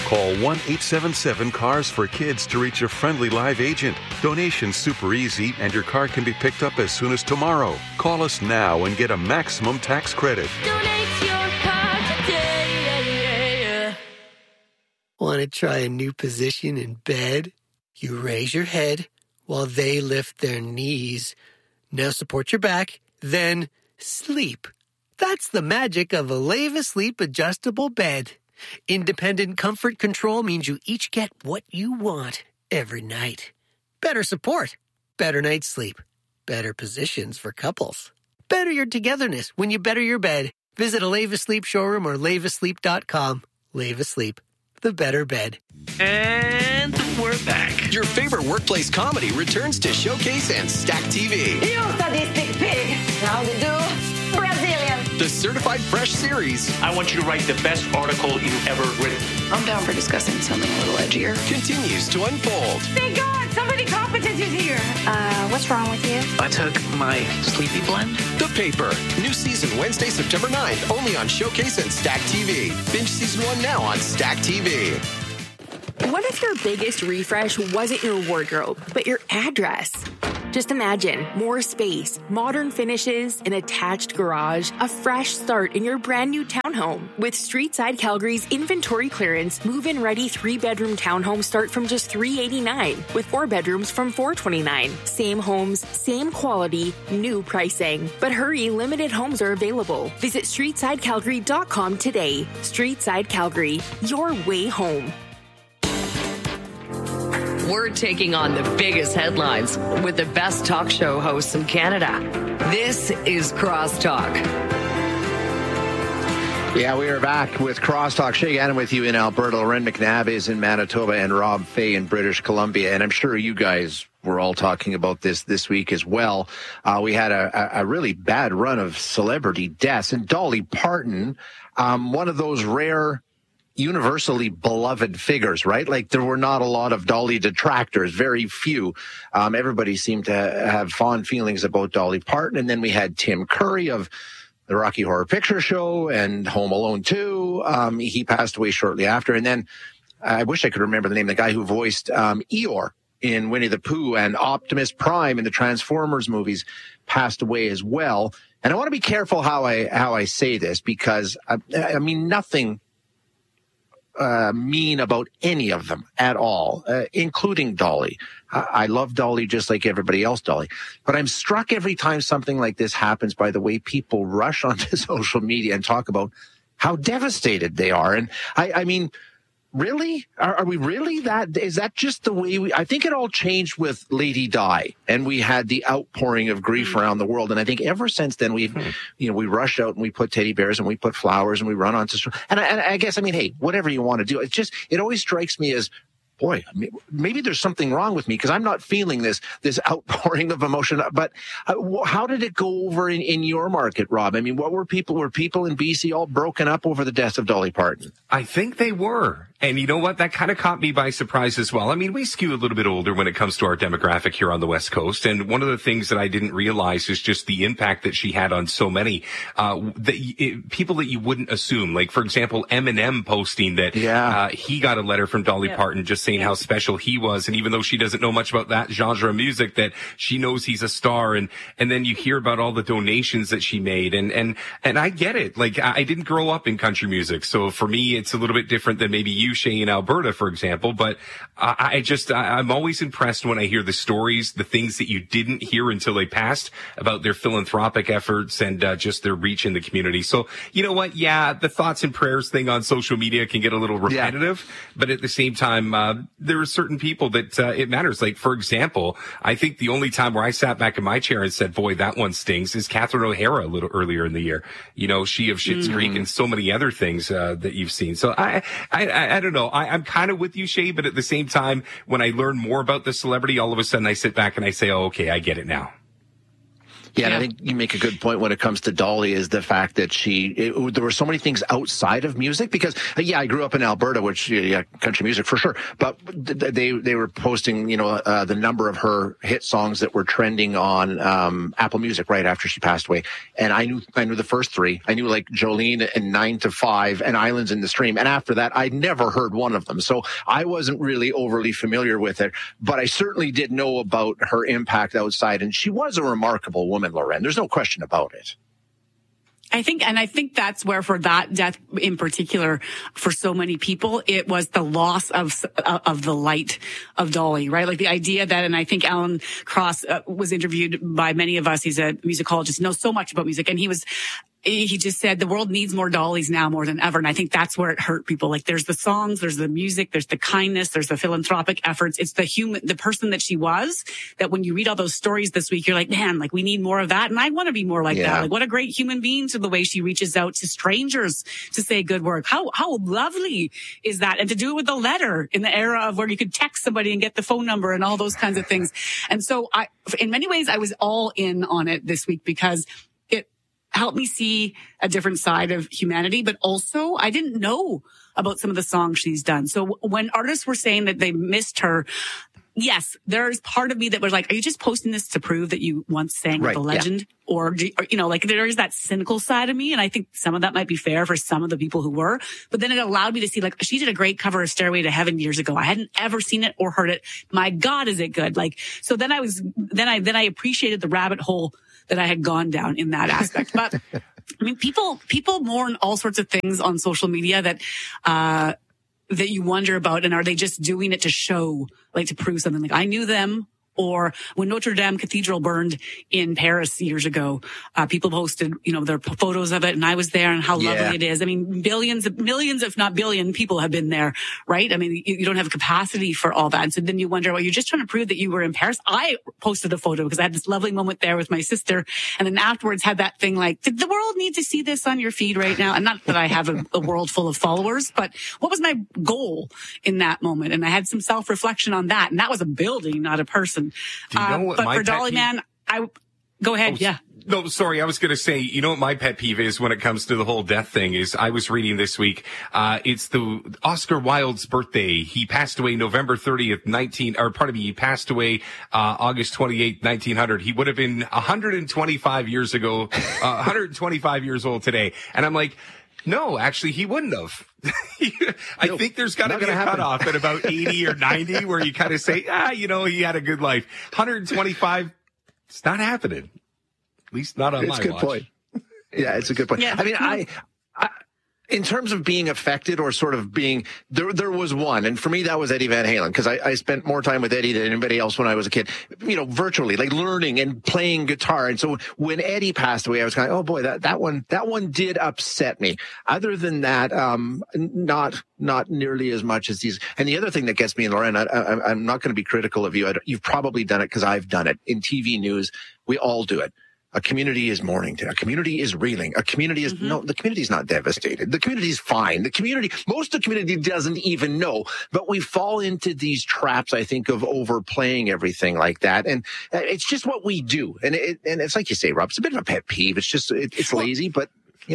Call 1-877-CARS-FOR-KIDS to reach a friendly live agent. Donation's super easy, and your car can be picked up as soon as tomorrow. Call us now and get a maximum tax credit. Donate your car today. Want to try a new position in bed? You raise your head while they lift their knees. Now support your back, then sleep. That's the magic of a Leva Sleep adjustable bed. Independent comfort control means you each get what you want every night. Better support, better night's sleep, better positions for couples. Better your togetherness when you better your bed. Visit a Leva Sleep showroom or levasleep.com. Leva Sleep, the better bed. And we're back. Your favorite workplace comedy returns to Showcase and Stack TV. You sadistic pig. How to do? Brazilian. The Certified Fresh series I want you to write the best article you've ever written. I'm down for discussing something a little edgier. continues to unfold. Thank God, somebody competent is here. What's wrong with you? I took my sleepy blend. The Paper. New season Wednesday, September 9th, only on Showcase and Stack TV. Binge season 1 now on Stack TV. What if your biggest refresh wasn't your wardrobe, but your address? Just imagine more space, modern finishes, an attached garage, a fresh start in your brand new townhome. With Streetside Calgary's inventory clearance, move-in ready 3-bedroom townhomes start from just $389, with 4 bedrooms from $429. Same homes, same quality, new pricing. But hurry, limited homes are available. Visit StreetsideCalgary.com today. Streetside Calgary, your way home. We're taking on the biggest headlines with the best talk show hosts in Canada. This is Crosstalk. Yeah, we are back with Crosstalk. Shay Gannon with you in Alberta. Loren McNabb is in Manitoba and Rob Fay in British Columbia. And I'm sure you guys were all talking about this week as well. We had a really bad run of celebrity deaths. And Dolly Parton, one of those rare universally beloved figures, right? Like there were not a lot of Dolly detractors, very few. Everybody seemed to have fond feelings about Dolly Parton. And then we had Tim Curry of the Rocky Horror Picture Show and Home Alone 2. He passed away shortly after. And then I wish I could remember the name of the guy who voiced Eeyore in Winnie the Pooh and Optimus Prime in the Transformers movies passed away as well. And I want to be careful how I say this because I mean nothing mean about any of them at all, including Dolly. I love Dolly just like everybody else, Dolly. But I'm struck every time something like this happens by the way people rush onto social media and talk about how devastated they are. And I mean, really? Are we really that? Is that just the way I think it all changed with Lady Di and we had the outpouring of grief around the world. And I think ever since then we rush out and we put teddy bears and we put flowers and we run onto, and I guess, I mean, hey, whatever you want to do. It always strikes me as, boy, maybe there's something wrong with me because I'm not feeling this outpouring of emotion. But how did it go over in your market, Rob? I mean, were people in BC all broken up over the death of Dolly Parton? I think they were. And you know what? That kind of caught me by surprise as well. I mean, we skew a little bit older when it comes to our demographic here on the West Coast. And one of the things that I didn't realize is just the impact that she had on so many people that you wouldn't assume. Like, for example, Eminem posting that he got a letter from Dolly Parton just saying how special he was. And even though she doesn't know much about that genre of music, that she knows he's a star. And then you hear about all the donations that she made. And I get it. Like, I didn't grow up in country music. So for me, it's a little bit different than maybe you, Shay, in Alberta, for example. But I'm always impressed when I hear the stories, the things that you didn't hear until they passed about their philanthropic efforts and just their reach in the community. So, you know what? Yeah, the thoughts and prayers thing on social media can get a little repetitive. But at the same time, there are certain people that it matters. Like, for example, I think the only time where I sat back in my chair and said, boy, that one stings, is Catherine O'Hara a little earlier in the year. You know, she of Schitt's Creek and so many other things that you've seen. So I don't know. I'm kind of with you, Shay, but at the same time, when I learn more about the celebrity, all of a sudden I sit back and I say, oh, okay, I get it now. Yeah, and I think you make a good point when it comes to Dolly is the fact that there were so many things outside of music because, I grew up in Alberta, which, country music for sure, but they were posting, the number of her hit songs that were trending on Apple Music right after she passed away. And I knew the first three. I knew like Jolene and 9 to 5 and Islands in the Stream. And after that, I'd never heard one of them. So I wasn't really overly familiar with it, but I certainly did know about her impact outside. And she was a remarkable woman, Loren. There's no question about it. I think that's where for that death in particular, for so many people, it was the loss of the light of Dolly, right? Like the idea that, and I think Alan Cross was interviewed by many of us. He's a musicologist, knows so much about music. And he just said the world needs more Dollys now more than ever. And I think that's where it hurt people. Like there's the songs, there's the music, there's the kindness, there's the philanthropic efforts. It's the person that she was, that when you read all those stories this week, you're like, man, like we need more of that. And I want to be more like that. Like what a great human being to the way she reaches out to strangers to say good work. How lovely is that? And to do it with a letter in the era of where you could text somebody and get the phone number and all those kinds of things. And so in many ways, I was all in on it this week because helped me see a different side of humanity, but also I didn't know about some of the songs she's done. So when artists were saying that they missed her, yes, there's part of me that was like, are you just posting this to prove that you once sang with a legend? Yeah. Or, like there is that cynical side of me. And I think some of that might be fair for some of the people who were, but then it allowed me to see, like, she did a great cover of Stairway to Heaven years ago. I hadn't ever seen it or heard it. My God, is it good? Like, so then I appreciated the rabbit hole that I had gone down in that aspect. But I mean, people mourn all sorts of things on social media that you wonder about. And are they just doing it to show, like to prove something? Like I knew them. Or when Notre Dame Cathedral burned in Paris years ago, people posted, their photos of it, and I was there, and how lovely it is. I mean, millions, if not billion people have been there, right? I mean, you don't have capacity for all that. And so then you wonder, well, you're just trying to prove that you were in Paris. I posted a photo because I had this lovely moment there with my sister, and then afterwards had that thing like, did the world need to see this on your feed right now? And not that I have a world full of followers, but what was my goal in that moment? And I had some self-reflection on that, and that was a building, not a person. Do you know what but for Dolly, man, go ahead. No, sorry. I was going to say, you know what my pet peeve is when it comes to the whole death thing is I was reading this week. It's the Oscar Wilde's birthday. He passed away November 30th, he passed away, August 28th, 1900. He would have been 125 years ago, 125 years old today. And I'm like, no, actually, he wouldn't have. I think there's got to be a cutoff at about 80 or 90 where you kind of say, he had a good life. 125, it's not happening. At least not on my watch. It's a good point. Yeah, it's a good point. Yeah. I mean, I in terms of being affected or sort of being, there was one, and for me that was Eddie Van Halen, because I spent more time with Eddie than anybody else when I was a kid, virtually, like learning and playing guitar. And so when Eddie passed away, I was kind of, oh boy, that one did upset me. Other than that, not nearly as much as these. And the other thing that gets me, and Lauren, I'm not going to be critical of you. You've probably done it because I've done it in TV news. We all do it. A community is mourning. A community is reeling. A community is the community is not devastated. The community is fine. Most of the community doesn't even know, but we fall into these traps, I think, of overplaying everything like that. And it's just what we do. And it's like you say, Rob, it's a bit of a pet peeve. It's just, it's lazy, but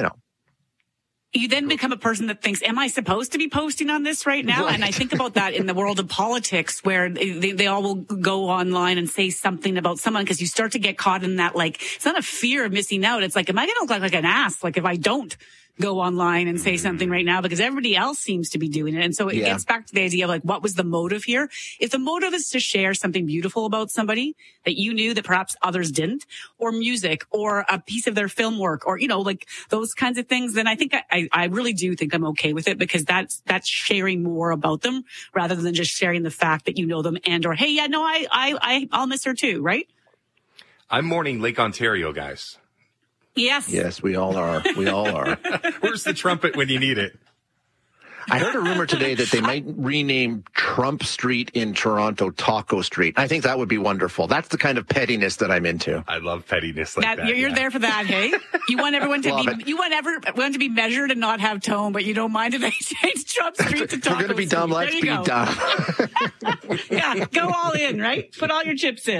You then become a person that thinks, am I supposed to be posting on this right now? Right. And I think about that in the world of politics, where they all will go online and say something about someone, because you start to get caught in that, like, it's not a fear of missing out. It's like, am I going to look like an ass? Like if I don't go online and say something right now, because everybody else seems to be doing it. And so it gets back to the idea of, like, what was the motive here? If the motive is to share something beautiful about somebody that you knew that perhaps others didn't, or music, or a piece of their film work, or, like those kinds of things, then I think I really do think I'm okay with it, because that's sharing more about them rather than just sharing the fact that you know them or, hey, I'll miss her too, right? I'm mourning Lake Ontario, guys. Yes, we all are. Where's the trumpet when you need it? I heard a rumor today that they might rename Trump Street in Toronto Taco Street. I think that would be wonderful. That's the kind of pettiness that I'm into. I love pettiness like that. You're there for that, hey? You want everyone to be measured and not have tone, but you don't mind if they change Trump Street to Taco Street. We're going to be dumb. Let's be dumb. Yeah, go all in, right? Put all your chips in.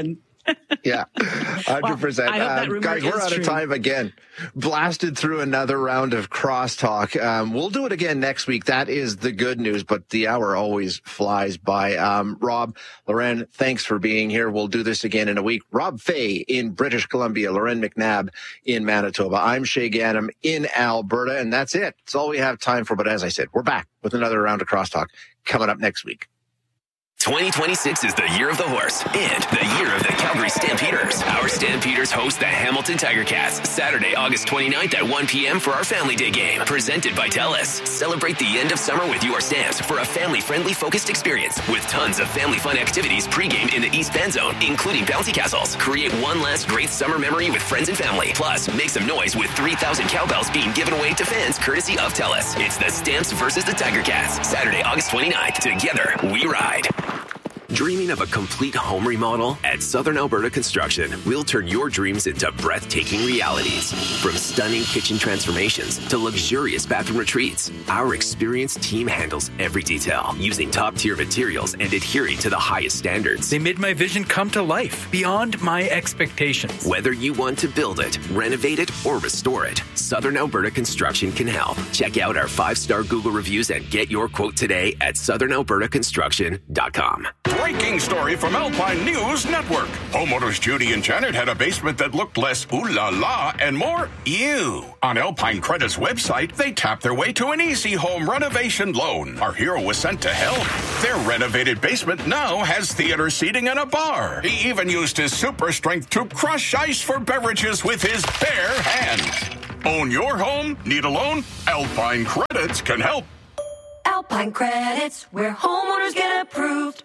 Yeah, 100%. I hope that rumor guys, we're is out of true. time again. Blasted through another round of crosstalk. We'll do it again next week. That is the good news, but the hour always flies by. Rob, Loren, thanks for being here. We'll do this again in a week. Rob Fay in British Columbia, Loren McNabb in Manitoba. I'm Shay Ganem in Alberta, and that's it. It's all we have time for, but as I said, we're back with another round of crosstalk coming up next week. 2026 is the year of the horse and the year of the Calgary Stampeders. Our Stampeders host the Hamilton Tiger Cats Saturday, August 29th at 1 p.m. for our Family Day game, presented by TELUS. Celebrate the end of summer with your Stamps for a family-friendly focused experience with tons of family fun activities pregame in the East Bend Zone, including bouncy castles. Create one last great summer memory with friends and family. Plus, make some noise with 3,000 cowbells being given away to fans courtesy of TELUS. It's the Stamps versus the Tiger Cats, Saturday, August 29th. Together, we ride. Dreaming of a complete home remodel? At Southern Alberta Construction, we'll turn your dreams into breathtaking realities. From stunning kitchen transformations to luxurious bathroom retreats, our experienced team handles every detail, using top-tier materials and adhering to the highest standards. They made my vision come to life, beyond my expectations. Whether you want to build it, renovate it, or restore it, Southern Alberta Construction can help. Check out our 5-star Google reviews and get your quote today at southernalbertaconstruction.com. Breaking story from Alpine News Network. Homeowners Judy and Janet had a basement that looked less ooh la la and more ew. On Alpine Credit's website, they tapped their way to an easy home renovation loan. Our hero was sent to help. Their renovated basement now has theater seating and a bar. He even used his super strength to crush ice for beverages with his bare hands. Own your home? Need a loan? Alpine Credits can help. Alpine Credits, where homeowners get approved.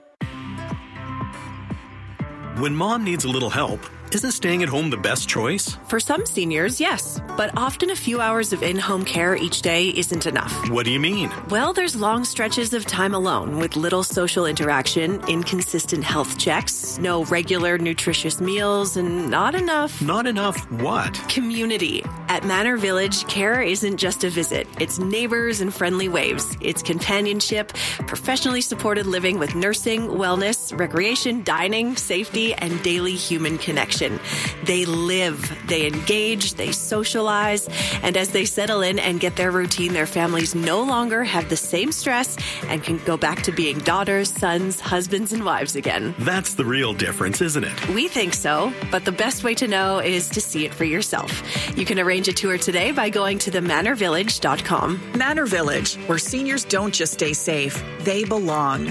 When mom needs a little help, isn't staying at home the best choice? For some seniors, yes. But often a few hours of in-home care each day isn't enough. What do you mean? Well, there's long stretches of time alone with little social interaction, inconsistent health checks, no regular nutritious meals, and not enough... Not enough what? Community. At Manor Village, care isn't just a visit. It's neighbors and friendly waves. It's companionship, professionally supported living with nursing, wellness, recreation, dining, safety, and daily human connection. They live, they engage, they socialize, and as they settle in and get their routine, their families no longer have the same stress and can go back to being daughters, sons, husbands, and wives again. That's the real difference, isn't it? We think so, but the best way to know is to see it for yourself. You can arrange a tour today by going to themanorvillage.com. Manor Village, where seniors don't just stay safe, they belong.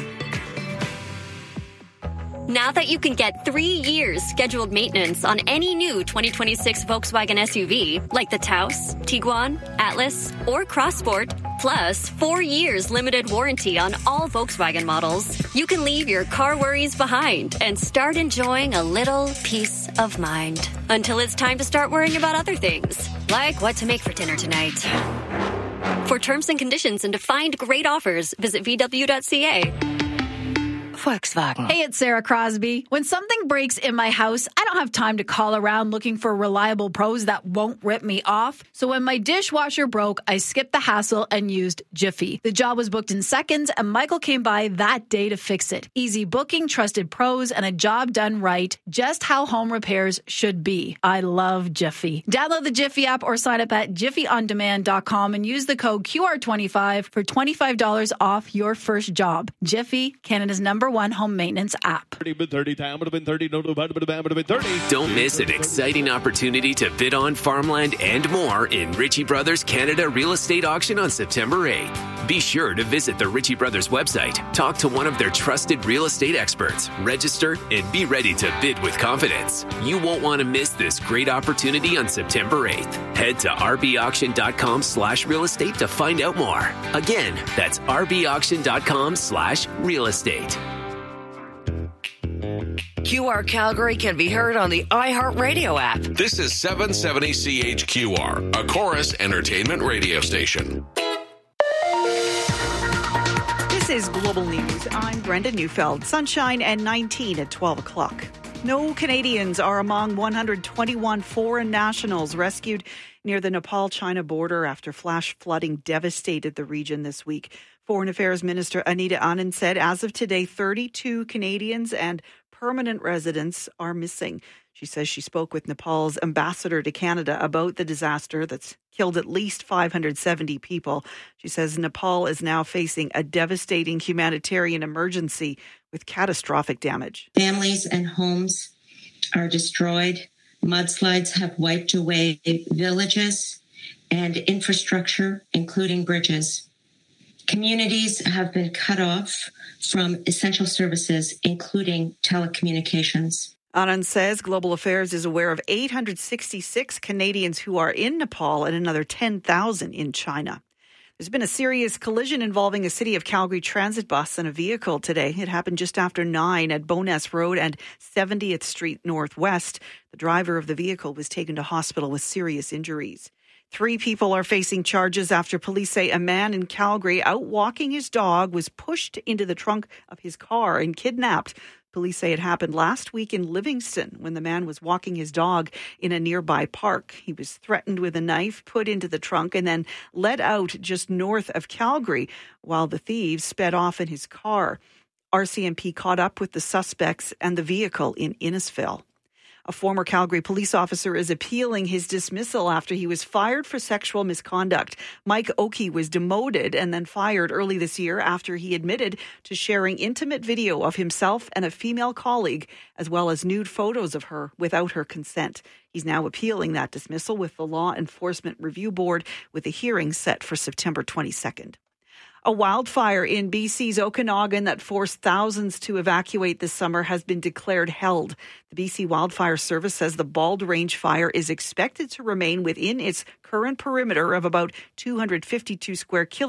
Now that you can get 3 years scheduled maintenance on any new 2026 Volkswagen SUV, like the Taos, Tiguan, Atlas, or Crossport, plus 4 years limited warranty on all Volkswagen models, you can leave your car worries behind and start enjoying a little peace of mind. Until it's time to start worrying about other things, like what to make for dinner tonight. For terms and conditions and to find great offers, visit VW.ca. Volkswagen. Hey, it's Sarah Crosby. When something breaks in my house, I don't have time to call around looking for reliable pros that won't rip me off. So when my dishwasher broke, I skipped the hassle and used Jiffy. The job was booked in seconds, and Michael came by that day to fix it. Easy booking, trusted pros, and a job done right. Just how home repairs should be. I love Jiffy. Download the Jiffy app or sign up at jiffyondemand.com and use the code QR25 for $25 off your first job. Jiffy, Canada's #1 home maintenance app. Don't miss an exciting opportunity to bid on farmland and more in Ritchie Brothers Canada Real Estate Auction on September 8th. Be sure to visit the Ritchie Brothers website, talk to one of their trusted real estate experts, register, and be ready to bid with confidence. You won't want to miss this great opportunity on September 8th. Head to rbauction.com/real estate to find out more. Again, that's rbauction.com/real estate. QR Calgary can be heard on the iHeartRadio app. This is 770 CHQR, a Chorus Entertainment radio station. This is Global News. I'm Brenda Neufeld. Sunshine and 19 at 12 o'clock. No Canadians are among 121 foreign nationals rescued near the Nepal-China border after flash flooding devastated the region this week. Foreign Affairs Minister Anita Anand said as of today, 32 Canadians and permanent residents are missing. She says she spoke with Nepal's ambassador to Canada about the disaster that's killed at least 570 people. She says Nepal is now facing a devastating humanitarian emergency with catastrophic damage. Families and homes are destroyed. Mudslides have wiped away villages and infrastructure, including bridges. Communities have been cut off from essential services, including telecommunications. Anand says Global Affairs is aware of 866 Canadians who are in Nepal and another 10,000 in China. There's been a serious collision involving a City of Calgary transit bus and a vehicle today. It happened just after 9 at Bowness Road and 70th Street Northwest. The driver of the vehicle was taken to hospital with serious injuries. 3 people are facing charges after police say a man in Calgary out walking his dog was pushed into the trunk of his car and kidnapped. Police say it happened last week in Livingston when the man was walking his dog in a nearby park. He was threatened with a knife, put into the trunk, and then led out just north of Calgary while the thieves sped off in his car. RCMP caught up with the suspects and the vehicle in Innisfil. A former Calgary police officer is appealing his dismissal after he was fired for sexual misconduct. Mike Oakey was demoted and then fired early this year after he admitted to sharing intimate video of himself and a female colleague, as well as nude photos of her without her consent. He's now appealing that dismissal with the Law Enforcement Review Board, with a hearing set for September 22nd. A wildfire in BC's Okanagan that forced thousands to evacuate this summer has been declared held. The BC Wildfire Service says the Bald Range fire is expected to remain within its current perimeter of about 252 square kilometers.